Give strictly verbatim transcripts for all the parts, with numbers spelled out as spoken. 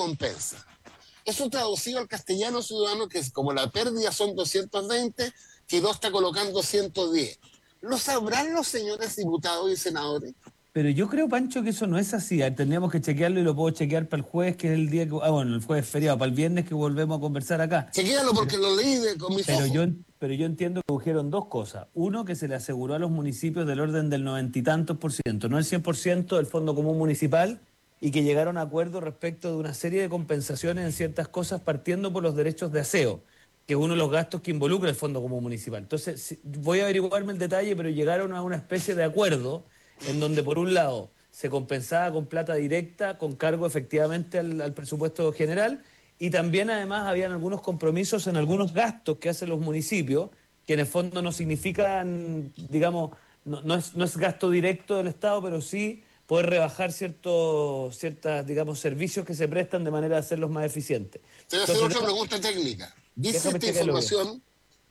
compensa. Eso traducido al castellano ciudadano, que es como la pérdida son doscientos veinte, Quirós está colocando ciento diez. ¿Lo sabrán los señores diputados y senadores? Pero yo creo, Pancho, que eso no es así. Ah, tendríamos que chequearlo y lo puedo chequear para el jueves, que es el día que... Ah, bueno, el jueves feriado, para el viernes que volvemos a conversar acá. Chequéalo porque Pero, lo leí de, con mis pero, ojos. yo, pero yo entiendo que dijeron dos cosas. Uno, que se le aseguró a los municipios del orden del noventa y tantos por ciento, no el cien por ciento del Fondo Común Municipal, y que llegaron a acuerdo respecto de una serie de compensaciones en ciertas cosas, partiendo por los derechos de aseo, que es uno de los gastos que involucra el Fondo Común Municipal. Entonces, si- voy a averiguarme el detalle, pero llegaron a una especie de acuerdo en donde, por un lado, se compensaba con plata directa, con cargo efectivamente al, al presupuesto general, y también, además, habían algunos compromisos en algunos gastos que hacen los municipios, que en el fondo no significan, digamos, no, no es, no es gasto directo del Estado, pero sí poder rebajar ciertos, ciertas, digamos, servicios que se prestan de manera de hacerlos más eficientes. Te voy a hacer Entonces, otra deja- pregunta técnica. Dice déjame esta chequearlo bien. información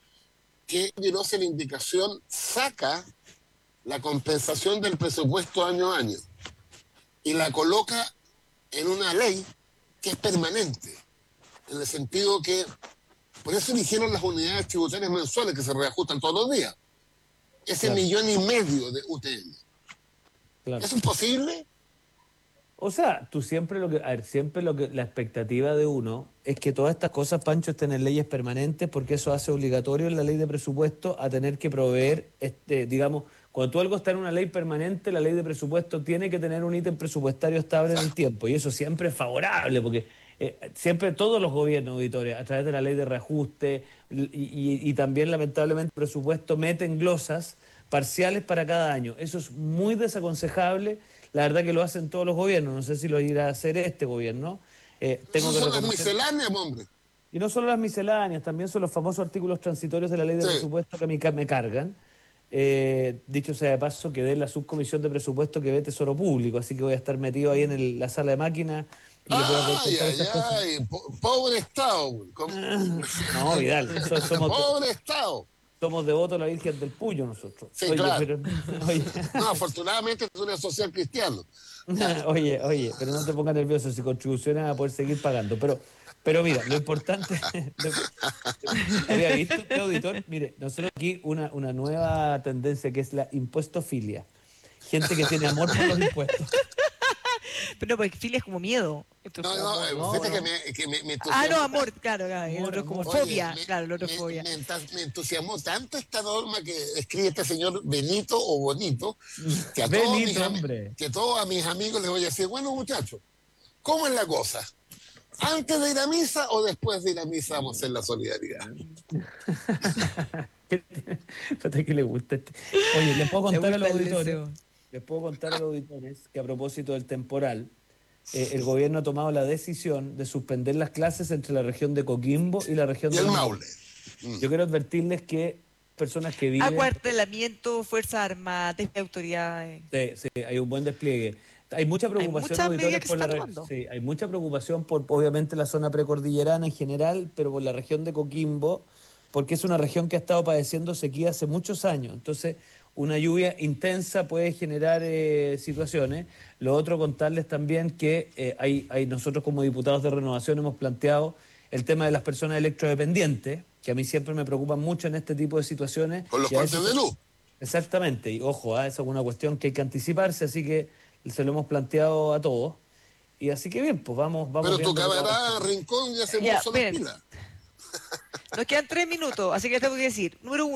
que Quirós en la indicación saca la compensación del presupuesto año a año y la coloca en una ley que es permanente, en el sentido que, por eso eligieron las unidades tributarias mensuales que se reajustan todos los días. Ese Claro, millón y medio de U T M. claro. ¿Eso es posible? O sea, tú siempre lo que, a ver, siempre lo que, la expectativa de uno es que todas estas cosas, Pancho, estén en leyes permanentes, porque eso hace obligatorio en la ley de presupuesto a tener que proveer, este, digamos, cuando tú algo está en una ley permanente, la ley de presupuesto tiene que tener un ítem presupuestario estable en el tiempo, y eso siempre es favorable, porque eh, siempre todos los gobiernos auditores, a través de la ley de reajuste y, y- y también lamentablemente el presupuesto, meten glosas parciales para cada año. Eso es muy desaconsejable. La verdad que lo hacen todos los gobiernos, no sé si lo irá a hacer este gobierno. Eh, tengo Esas que son las reconocer, misceláneas, hombre. y no solo las misceláneas, también son los famosos artículos transitorios de la ley de Sí. presupuesto que a mí ca- me cargan. Eh, dicho sea de paso, quedé en la subcomisión de presupuesto que ve Tesoro Público, así que voy a estar metido ahí en el- la sala de máquinas y les voy a poder Ay, contar ay, esas cosas. ay. Po- pobre Estado. Güey. Com- No, Vidal, so- somos, de- Pobre Estado. somos devotos a la Virgen del Puyo nosotros. Sí, Oye, claro. pero... Oye, No, afortunadamente es una social cristiano. Oye, oye, pero no te pongas nervioso, si contribuciones a poder seguir pagando. Pero, pero mira, lo importante, lo- había visto este auditor, mire, nosotros aquí una, una nueva tendencia que es la impuestofilia. Gente que tiene amor por los impuestos. Pero no, porque filia es como miedo. Esto No, es no, amor. eh, No, fíjate no. que me, que me, me Ah, no, entusiasmó. amor, claro, claro. El Amor, otro es como amor. fobia. Oye, Claro, el otro me, es me, fobia. me entas- me entusiasmó tanto esta norma que escribe este señor Benito o Bonito, que a todos mis, Benito, ami- hombre. que a todos a mis amigos les voy a decir, bueno, muchachos, ¿cómo es la cosa? ¿Antes de ir a misa o después de ir a misa vamos a hacer la solidaridad? Fíjate que le gusta este. Oye, les puedo Le contar a los gusta el auditores, deseo. les puedo contar a los auditores que a propósito del temporal, eh, el gobierno ha tomado la decisión de suspender las clases entre la región de Coquimbo y la región Y del el Maule. Maule. Yo quiero advertirles que personas que viven... Acuartelamiento, Fuerzas Armadas, de autoridades. Sí, sí, hay un buen despliegue. Hay mucha Hay preocupación, muchas medidas auditores, que se por la están re- tomando. sí, hay mucha preocupación por, obviamente, la zona precordillerana en general, pero por la región de Coquimbo, porque es una región que ha estado padeciendo sequía hace muchos años. Entonces, una lluvia intensa puede generar eh, situaciones. Lo otro, contarles también que eh, hay, hay nosotros como diputados de Renovación hemos planteado el tema de las personas electrodependientes, que a mí siempre me preocupan mucho en este tipo de situaciones. Con los y a cortes veces de luz. Exactamente, y ojo, ah, esa es una cuestión que hay que anticiparse, así que se lo hemos planteado a todos. Y así que bien, pues vamos, vamos Pero tu viendo cómo va camarada esto. Rincón ya se Ya, puso las miren. pilas. Nos quedan tres minutos, así que tengo que decir. Número uno.